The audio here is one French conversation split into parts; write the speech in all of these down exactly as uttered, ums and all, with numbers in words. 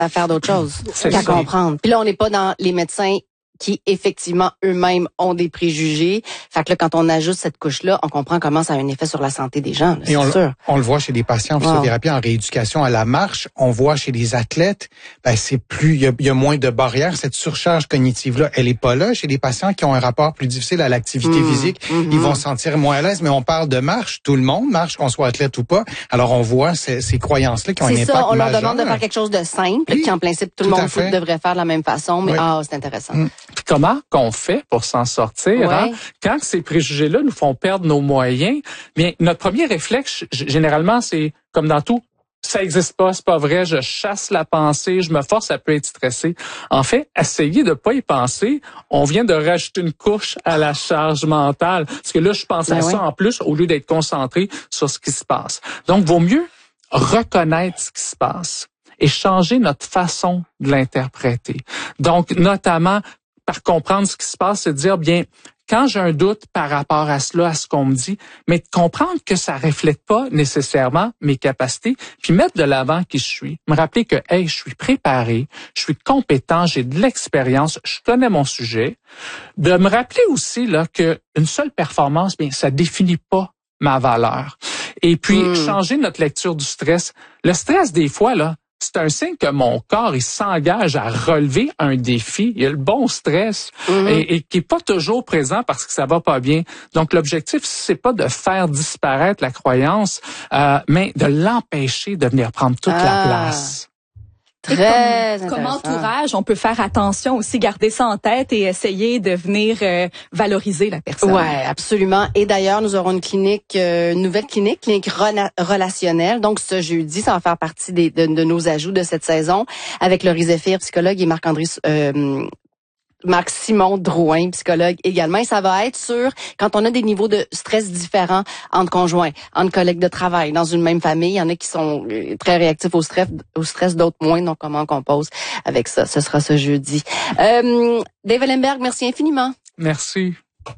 à faire d'autres choses C'est qu'à ça. comprendre. Puis là, on n'est pas dans les médecins qui, effectivement, eux-mêmes ont des préjugés. Fait que là, quand on ajoute cette couche-là, on comprend comment ça a un effet sur la santé des gens, là, Et on, c'est sûr. on le voit chez des patients en Wow. physiothérapie, en rééducation à la marche. On voit chez les athlètes, ben c'est plus, il y a, il y a moins de barrières. Cette surcharge cognitive-là, elle est pas là. Chez des patients qui ont un rapport plus difficile à l'activité Mmh, physique, mmh. ils vont se sentir moins à l'aise. Mais on parle de marche, tout le monde marche, qu'on soit athlète ou pas. Alors on voit ces, ces croyances-là qui ont un C'est impact ça, on leur majeur. demande de faire quelque chose de simple, Oui, qui en principe tout le tout à monde fait. devrait faire de la même façon, mais Oui. ah, c'est intéressant. Mmh. Puis comment qu'on fait pour s'en sortir? Ouais. Hein? Quand ces préjugés-là nous font perdre nos moyens, bien, notre premier réflexe, g- généralement, c'est comme dans tout, ça existe pas, c'est pas vrai, je chasse la pensée, je me force à pas être stressé. En fait, essayer de pas y penser, on vient de rajouter une couche à la charge mentale. Parce que là, je pense à Ben ça oui. en plus, au lieu d'être concentré sur ce qui se passe. Donc, vaut mieux reconnaître ce qui se passe et changer notre façon de l'interpréter. Donc, notamment, par comprendre ce qui se passe, c'est de dire, bien, quand j'ai un doute par rapport à cela, à ce qu'on me dit, mais de comprendre que ça reflète pas nécessairement mes capacités, puis mettre de l'avant qui je suis. Me rappeler que, hey, je suis préparé, je suis compétent, j'ai de l'expérience, je connais mon sujet. De me rappeler aussi, là, que une seule performance, bien, ça définit pas ma valeur. Et puis, Mm. changer notre lecture du stress. Le stress, des fois, là, c'est un signe que mon corps, il s'engage à relever un défi. Il y a le bon stress Mhm. et, et qui est pas toujours présent parce que ça va pas bien. Donc, l'objectif, c'est pas de faire disparaître la croyance, euh, mais de l'empêcher de venir prendre toute Ah. la place. Et Très comme, comme intéressant. entourage, on peut faire attention aussi, garder ça en tête et essayer de venir euh, valoriser la personne. Ouais, absolument. Et d'ailleurs, nous aurons une clinique, euh, une nouvelle clinique, clinique rela- relationnelle. Donc, ce jeudi, ça va faire partie des, de, de nos ajouts de cette saison avec Laurie Zéphir, psychologue, et Marc-André euh, Marc-Simon Drouin, psychologue également. Et ça va être sur quand on a des niveaux de stress différents entre conjoints, entre collègues de travail, dans une même famille. Il y en a qui sont euh, très réactifs au stress, au stress, d'autres moins. Donc, comment on compose avec ça? Ce sera ce jeudi. Euh, Dave Ellenberg, merci infiniment. Merci.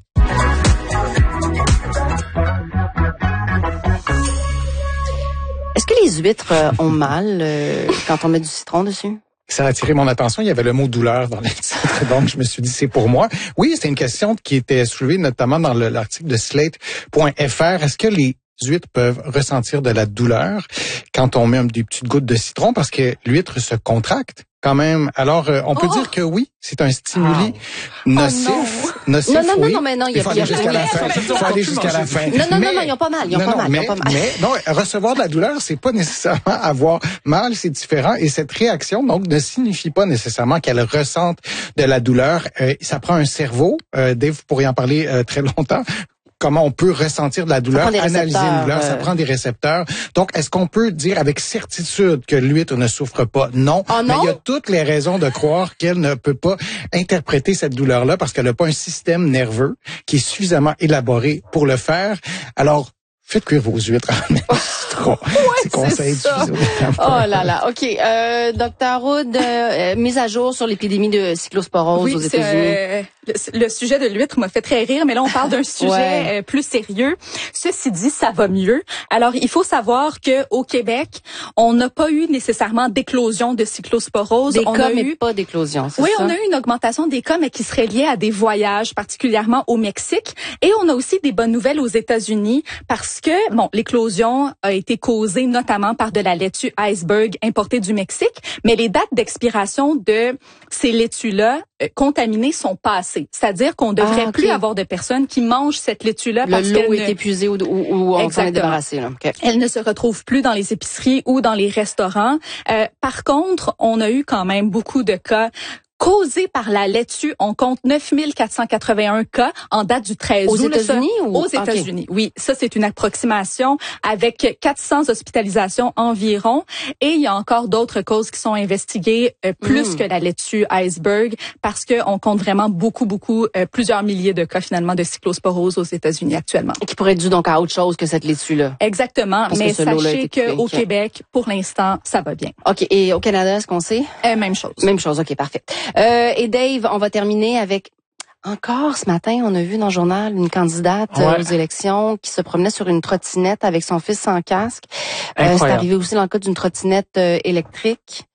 Est-ce que les huîtres euh, ont mal euh, quand on met du citron dessus? Ça a attiré mon attention. Il y avait le mot douleur dans le titre, donc je me suis dit c'est pour moi. Oui, c'est une question qui était soulevée notamment dans le- l'article de slate point f r. Est-ce que les huîtres peuvent ressentir de la douleur quand on met un- des petites gouttes de citron parce que l'huître se contracte quand même? Alors, euh, on peut Oh! dire que oui, c'est un stimuli nocif. Oh nocif, Non, non, non, oui. non, mais non, il y a- Il faut il y a- aller jusqu'à la oui, fin. ça, Il faut aller jusqu'à la fin. Non, non, non, Mais- non, ils ont pas mal, ils ont non, pas non, mal, ils mais, ont pas mal. mais non, recevoir de la douleur, c'est pas nécessairement avoir mal, c'est différent. Et cette réaction, donc, ne signifie pas nécessairement qu'elle ressente de la douleur. Euh, ça prend un cerveau. Euh, Dave, vous pourriez en parler euh, très longtemps. Comment on peut ressentir de la douleur, prend des analyser une douleur, récepteurs, ça euh. prend des récepteurs. Donc, est-ce qu'on peut dire avec certitude que l'huître ne souffre pas? Non. Oh Mais non? il y a toutes les raisons de croire qu'elle ne peut pas interpréter cette douleur-là parce qu'elle n'a pas un système nerveux qui est suffisamment élaboré pour le faire. Alors, faites cuire vos huîtres en citron. C'est conseil ça. du Oh là là, OK. Euh, Docteur Hood, euh, mise à jour sur l'épidémie de cyclosporose Oui, aux c'est, États-Unis. euh, le, le sujet de l'huître m'a fait très rire, mais là, on parle d'un sujet Ouais. euh, plus sérieux. Ceci dit, ça va mieux. Alors, il faut savoir que au Québec, on n'a pas eu nécessairement d'éclosion de cyclosporose. Des on cas, a mais eu pas d'éclosion, c'est Oui, ça? on a eu une augmentation des cas, mais qui serait liée à des voyages, particulièrement au Mexique. Et on a aussi des bonnes nouvelles aux États-Unis parce que, bon, l'éclosion a été causée notamment par de la laitue iceberg importée du Mexique, mais les dates d'expiration de ces laitues-là euh, contaminées sont passées. C'est-à-dire qu'on devrait Ah, ok. plus avoir de personnes qui mangent cette laitue-là parce Le lot qu'elle est ne- épuisé ou, ou, ou on s'en est Exactement. débarrassé. Là. OK. elle ne se retrouve plus dans les épiceries ou dans les restaurants. Euh, par contre, on a eu quand même beaucoup de cas causés par la laitue. On compte neuf mille quatre cent quatre-vingt-un cas en date du treize Aux août. Là, ça- États-Unis ou- Aux OK. États-Unis, oui. Ça, c'est une approximation avec quatre cents hospitalisations environ. Et il y a encore d'autres causes qui sont investiguées, euh, plus Mm. que la laitue iceberg, parce qu'on compte vraiment beaucoup, beaucoup, euh, plusieurs milliers de cas finalement de cyclosporose aux États-Unis actuellement. Qui pourrait être dû donc à autre chose que cette laitue-là. Exactement, Parce mais que ce lot-là a sachez été coupé. qu'au OK. Québec, pour l'instant, ça va bien. OK. Et au Canada, est-ce qu'on sait? Euh, même chose. Même chose. OK, parfait. Euh, et Dave, on va terminer avec... Encore ce matin, on a vu dans le journal une candidate euh, Ouais. aux élections qui se promenait sur une trottinette avec son fils sans casque. Euh, c'est Incroyable. arrivé aussi dans le cas d'une trottinette euh, électrique.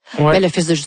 Ouais. Ben, l'Office de justice